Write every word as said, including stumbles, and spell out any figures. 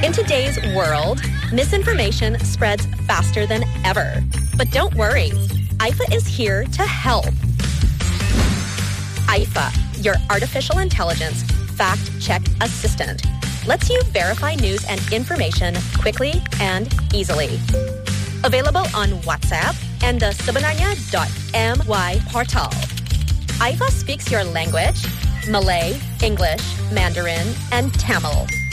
In today's world, misinformation spreads faster than ever. But don't worry, I F A is here to help. I F A, your artificial intelligence fact-check assistant, lets you verify news and information quickly and easily. Available on WhatsApp and the sebenarnya dot m y portal. I F A speaks your language, Malay, English, Mandarin, and Tamil.